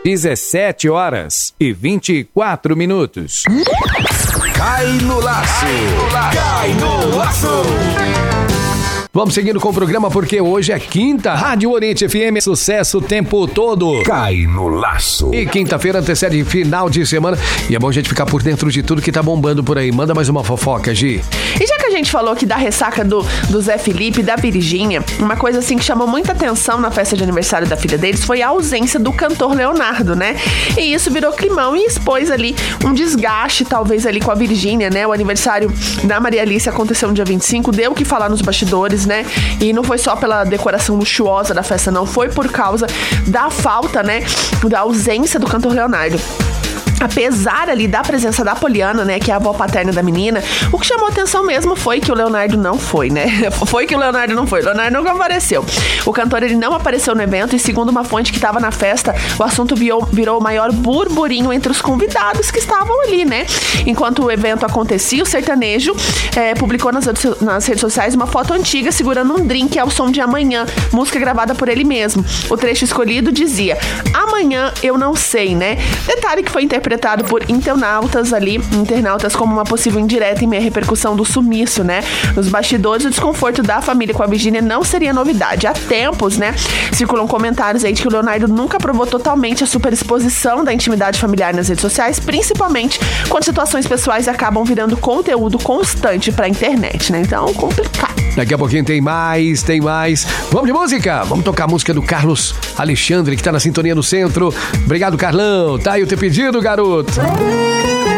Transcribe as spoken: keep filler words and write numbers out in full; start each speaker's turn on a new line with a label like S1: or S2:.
S1: dezessete horas e vinte e quatro minutos.
S2: Cai no laço! Cai no laço!
S3: Vamos seguindo com o programa porque hoje é quinta. Rádio Oriente F M, sucesso o tempo todo.
S2: Cai no laço.
S3: E quinta-feira antecede final de semana. E é bom a gente ficar por dentro de tudo que tá bombando por aí. Manda mais uma fofoca, Gi.
S4: E já que a gente falou aqui da ressaca do, do Zé Felipe e da Virgínia, uma coisa assim que chamou muita atenção na festa de aniversário da filha deles foi a ausência do cantor Leonardo, né? E isso virou climão e expôs ali um desgaste, talvez ali com a Virgínia, né? O aniversário da Maria Alice aconteceu no dia vinte e cinco, deu o que falar nos bastidores, né? E não foi só pela decoração luxuosa da festa, não. Foi por causa da falta, né? Da ausência do cantor Leonardo. Apesar ali da presença da Poliana, né, que é a avó paterna da menina, o que chamou atenção mesmo foi que o Leonardo não foi, né? Foi que o Leonardo não foi. O Leonardo não apareceu. O cantor, ele não apareceu no evento e, segundo uma fonte que estava na festa, o assunto virou, virou o maior burburinho entre os convidados que estavam ali, né? Enquanto o evento acontecia, o sertanejo é, publicou nas, nas redes sociais uma foto antiga segurando um drink ao som de Amanhã, música gravada por ele mesmo. O trecho escolhido dizia: Amanhã eu não sei, né? Detalhe que foi interpretado interpretado por internautas ali, internautas como uma possível indireta em meio à repercussão do sumiço, né? Nos bastidores, o desconforto da família com a Virgínia não seria novidade. Há tempos, né, circulam comentários aí de que o Leonardo nunca aprovou totalmente a superexposição da intimidade familiar nas redes sociais, principalmente quando situações pessoais acabam virando conteúdo constante pra internet, né? Então, complicado.
S3: Daqui a pouquinho tem mais, tem mais. Vamos de música? Vamos tocar a música do Carlos Alexandre, que tá na sintonia no centro. Obrigado, Carlão. Tá aí o teu pedido, garoto.